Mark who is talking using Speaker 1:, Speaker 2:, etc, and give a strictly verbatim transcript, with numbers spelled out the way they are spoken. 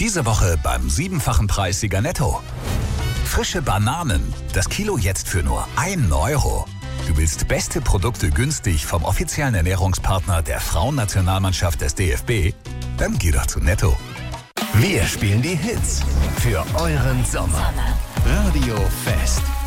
Speaker 1: Diese Woche beim siebenfachen Preissieger Netto. Frische Bananen, das Kilo jetzt für nur ein Euro. Du willst beste Produkte günstig vom offiziellen Ernährungspartner der Frauennationalmannschaft des D F B? Dann geh doch zu Netto.
Speaker 2: Wir spielen die Hits für euren Sommer. Radio Fest.